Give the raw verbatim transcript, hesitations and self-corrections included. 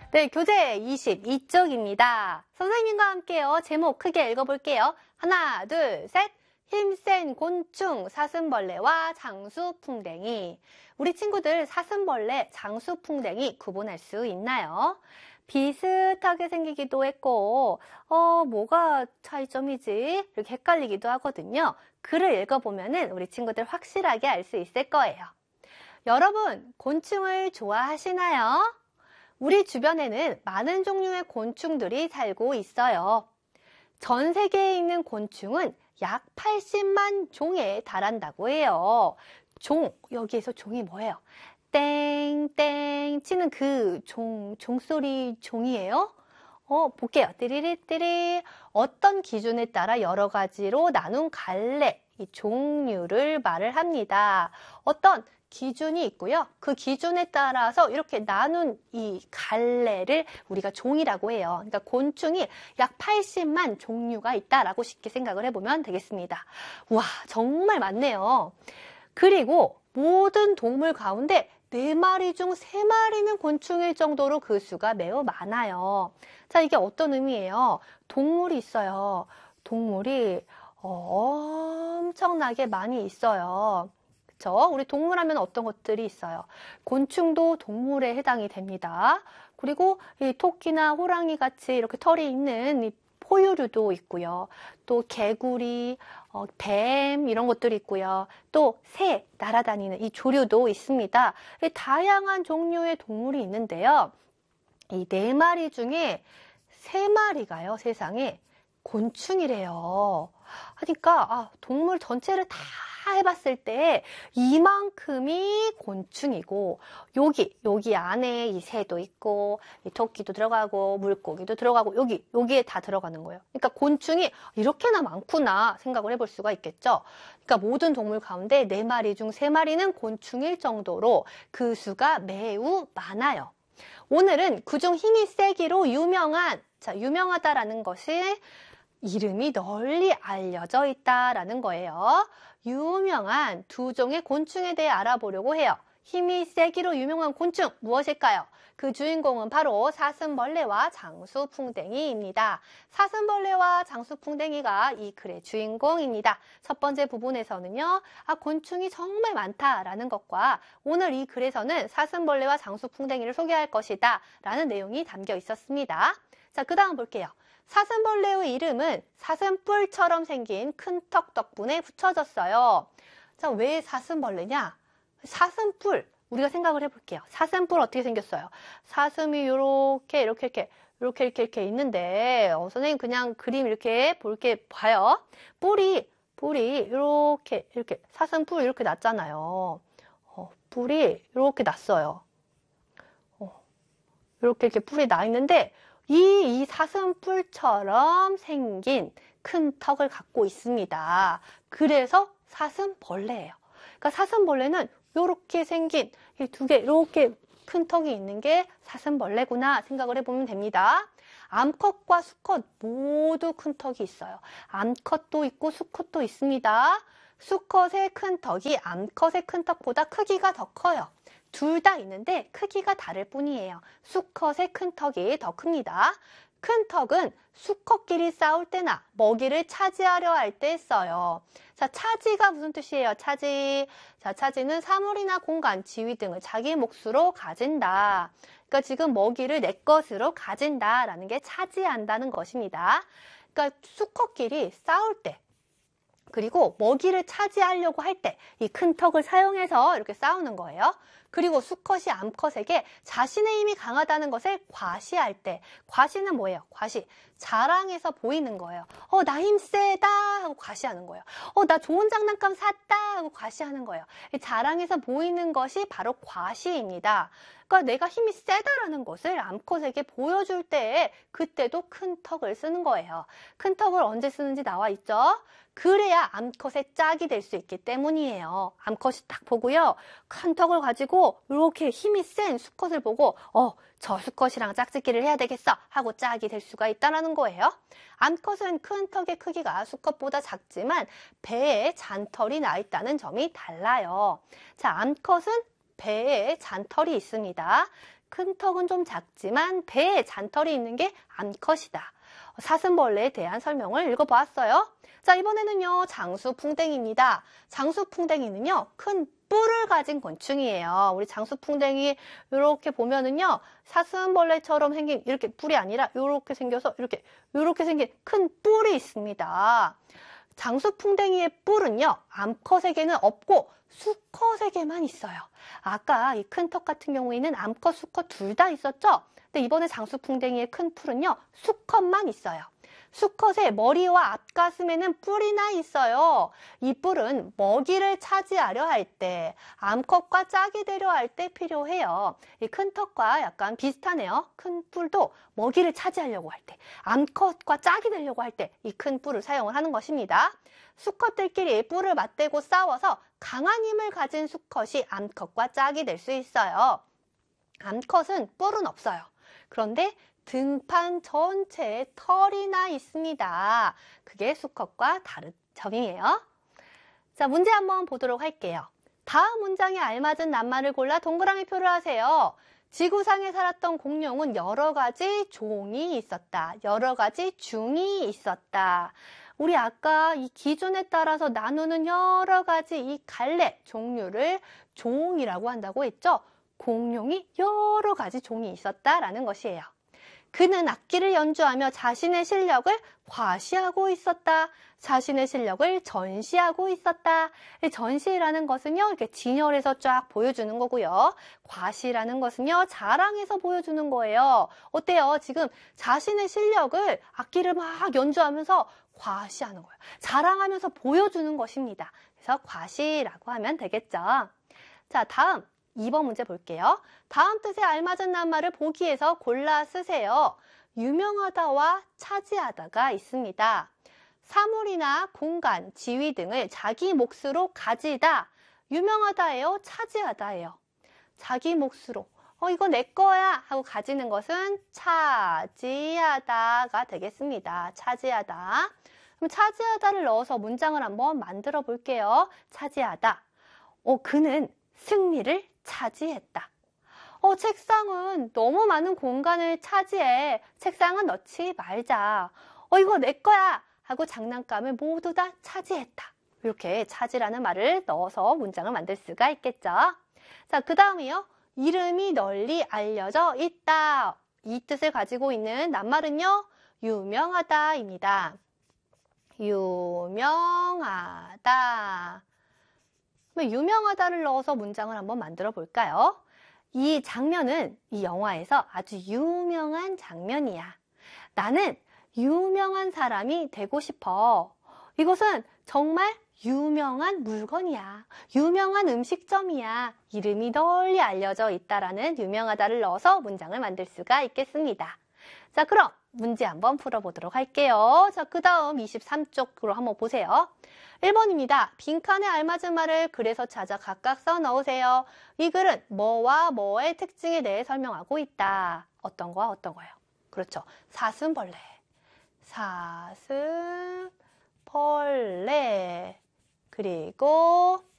네, 교재 이십이 쪽입니다. 선생님과 함께요. 제목 크게 읽어볼게요. 하나, 둘, 셋. 힘센 곤충, 사슴벌레와 장수풍뎅이. 우리 친구들 사슴벌레, 장수풍뎅이 구분할 수 있나요? 비슷하게 생기기도 했고 어 뭐가 차이점이지? 이렇게 헷갈리기도 하거든요. 글을 읽어보면 우리 친구들 확실하게 알 수 있을 거예요. 여러분, 곤충을 좋아하시나요? 우리 주변에는 많은 종류의 곤충들이 살고 있어요. 전 세계에 있는 곤충은 약 팔십만 종에 달한다고 해요. 종, 여기에서 종이 뭐예요? 땡땡 치는 그 종, 종소리 종이에요? 어, 볼게요. 띠리리띠리. 어떤 기준에 따라 여러 가지로 나눈 갈래, 이 종류를 말을 합니다. 어떤 기준이 있고요. 그 기준에 따라서 이렇게 나눈 이 갈래를 우리가 종이라고 해요. 그러니까 곤충이 약 팔십만 종류가 있다라고 쉽게 생각을 해보면 되겠습니다. 와, 정말 많네요. 그리고 모든 동물 가운데 네 마리 중 세 마리는 곤충일 정도로 그 수가 매우 많아요. 자, 이게 어떤 의미예요? 동물이 있어요. 동물이 엄청나게 많이 있어요. 그쵸? 우리 동물 하면 어떤 것들이 있어요? 곤충도 동물에 해당이 됩니다. 그리고 이 토끼나 호랑이 같이 이렇게 털이 있는 이 포유류도 있고요. 또 개구리, 어, 뱀 이런 것들이 있고요. 또 새, 날아다니는 이 조류도 있습니다. 다양한 종류의 동물이 있는데요. 이 네 마리 중에 세 마리가요, 세상에 곤충이래요. 하니까 아, 동물 전체를 다 해봤을 때 이만큼이 곤충이고 여기 여기 안에 이 새도 있고 이 토끼도 들어가고 물고기도 들어가고 여기 여기에 다 들어가는 거예요. 그러니까 곤충이 이렇게나 많구나 생각을 해볼 수가 있겠죠. 그러니까 모든 동물 가운데 네 마리 중 세 마리는 곤충일 정도로 그 수가 매우 많아요. 오늘은 그중 힘이 세기로 유명한, 자, 유명하다라는 것이 이름이 널리 알려져 있다라는 거예요. 유명한 두 종의 곤충에 대해 알아보려고 해요. 힘이 세기로 유명한 곤충 무엇일까요? 그 주인공은 바로 사슴벌레와 장수풍뎅이입니다. 사슴벌레와 장수풍뎅이가 이 글의 주인공입니다. 첫 번째 부분에서는요, 아, 곤충이 정말 많다라는 것과 오늘 이 글에서는 사슴벌레와 장수풍뎅이를 소개할 것이다 라는 내용이 담겨 있었습니다. 자, 그 다음 볼게요. 사슴벌레의 이름은 사슴뿔처럼 생긴 큰 턱 덕분에 붙여졌어요. 자, 왜 사슴벌레냐? 사슴뿔. 우리가 생각을 해볼게요. 사슴뿔 어떻게 생겼어요? 사슴이 이렇게 이렇게 이렇게 이렇게 이렇게 이렇게 있는데 어, 선생님 그냥 그림 이렇게 볼게 봐요. 뿔이 뿔이 이렇게 이렇게 사슴뿔 이렇게 났잖아요. 어, 뿔이 이렇게 났어요. 어, 이렇게 이렇게 뿔이 나 있는데 이, 이 사슴뿔처럼 생긴 큰 턱을 갖고 있습니다. 그래서 사슴벌레예요. 그러니까 사슴벌레는 이렇게 생긴 이 두 개, 이렇게 큰 턱이 있는 게 사슴벌레구나 생각을 해보면 됩니다. 암컷과 수컷 모두 큰 턱이 있어요. 암컷도 있고 수컷도 있습니다. 수컷의 큰 턱이 암컷의 큰 턱보다 크기가 더 커요. 둘 다 있는데 크기가 다를 뿐이에요. 수컷의 큰 턱이 더 큽니다. 큰 턱은 수컷끼리 싸울 때나 먹이를 차지하려 할 때 써요. 자, 차지가 무슨 뜻이에요? 차지. 자, 차지는 사물이나 공간, 지위 등을 자기 몫으로 가진다. 그러니까 지금 먹이를 내 것으로 가진다라는 게 차지한다는 것입니다. 그러니까 수컷끼리 싸울 때 그리고 먹이를 차지하려고 할 때 이 큰 턱을 사용해서 이렇게 싸우는 거예요. 그리고 수컷이 암컷에게 자신의 힘이 강하다는 것을 과시할 때, 과시는 뭐예요? 과시. 자랑해서 보이는 거예요. 어, 나 힘 세다 하고 과시하는 거예요. 어, 나 좋은 장난감 샀다 하고 과시하는 거예요. 자랑해서 보이는 것이 바로 과시입니다. 그러니까 내가 힘이 세다라는 것을 암컷에게 보여줄 때 그때도 큰 턱을 쓰는 거예요. 큰 턱을 언제 쓰는지 나와 있죠? 그래야 암컷의 짝이 될 수 있기 때문이에요. 암컷이 딱 보고요. 큰 턱을 가지고 이렇게 힘이 센 수컷을 보고 어, 저 수컷이랑 짝짓기를 해야 되겠어 하고 짝이 될 수가 있다는 거예요. 암컷은 큰 턱의 크기가 수컷보다 작지만 배에 잔털이 나 있다는 점이 달라요. 자, 암컷은 배에 잔털이 있습니다. 큰 턱은 좀 작지만 배에 잔털이 있는 게 암컷이다. 사슴벌레에 대한 설명을 읽어보았어요. 자, 이번에는요, 장수풍뎅이입니다. 장수풍뎅이는요, 큰 뿔을 가진 곤충이에요. 우리 장수풍뎅이 이렇게 보면은요, 사슴벌레처럼 생긴 이렇게 뿔이 아니라 이렇게 생겨서 이렇게 이렇게 생긴 큰 뿔이 있습니다. 장수풍뎅이의 뿔은요, 암컷에게는 없고 수컷에게만 있어요. 아까 이 큰 턱 같은 경우에는 암컷, 수컷 둘 다 있었죠? 근데 이번에 장수풍뎅이의 큰 뿔은요, 수컷만 있어요. 수컷의 머리와 앞가슴에는 뿔이 나 있어요. 이 뿔은 먹이를 차지하려 할 때, 암컷과 짝이 되려 할 때 필요해요. 이 큰 턱과 약간 비슷하네요. 큰 뿔도 먹이를 차지하려고 할 때, 암컷과 짝이 되려고 할 때 이 큰 뿔을 사용을 하는 것입니다. 수컷들끼리 뿔을 맞대고 싸워서 강한 힘을 가진 수컷이 암컷과 짝이 될 수 있어요. 암컷은 뿔은 없어요. 그런데 등판 전체에 털이 나 있습니다. 그게 수컷과 다른 점이에요. 자, 문제 한번 보도록 할게요. 다음 문장에 알맞은 낱말을 골라 동그라미 표를 하세요. 지구상에 살았던 공룡은 여러 가지 종이 있었다. 여러 가지 중이 있었다. 우리 아까 이 기준에 따라서 나누는 여러 가지 이 갈래 종류를 종이라고 한다고 했죠? 공룡이 여러 가지 종이 있었다라는 것이에요. 그는 악기를 연주하며 자신의 실력을 과시하고 있었다. 자신의 실력을 전시하고 있었다. 전시라는 것은요, 이렇게 진열해서 쫙 보여주는 거고요. 과시라는 것은요, 자랑해서 보여주는 거예요. 어때요? 지금 자신의 실력을 악기를 막 연주하면서 과시하는 거예요. 자랑하면서 보여주는 것입니다. 그래서 과시라고 하면 되겠죠. 자, 다음. 이 번 문제 볼게요. 다음 뜻에 알맞은 낱말을 보기에서 골라 쓰세요. 유명하다와 차지하다가 있습니다. 사물이나 공간, 지위 등을 자기 몫으로 가지다. 유명하다예요? 차지하다예요? 자기 몫으로. 어, 이거 내 거야 하고 가지는 것은 차지하다가 되겠습니다. 차지하다. 그럼 차지하다를 넣어서 문장을 한번 만들어 볼게요. 차지하다. 어, 그는 승리를 차지했다. 어, 책상은 너무 많은 공간을 차지해. 책상은 넣지 말자. 어, 이거 내 거야 하고 장난감을 모두 다 차지했다. 이렇게 차지라는 말을 넣어서 문장을 만들 수가 있겠죠. 자, 그 다음이요. 이름이 널리 알려져 있다. 이 뜻을 가지고 있는 낱말은요. 유명하다입니다. 유명하다. 유명하다를 넣어서 문장을 한번 만들어 볼까요? 이 장면은 이 영화에서 아주 유명한 장면이야. 나는 유명한 사람이 되고 싶어. 이것은 정말 유명한 물건이야. 유명한 음식점이야. 이름이 널리 알려져 있다라는 유명하다를 넣어서 문장을 만들 수가 있겠습니다. 자, 그럼 문제 한번 풀어보도록 할게요. 자, 그 다음 이십삼 쪽으로 한번 보세요. 일 번입니다. 빈칸에 알맞은 말을 글에서 찾아 각각 써 넣으세요. 이 글은 뭐와 뭐의 특징에 대해 설명하고 있다. 어떤 거와 어떤 거예요? 그렇죠. 사슴벌레. 사슴벌레. 그리고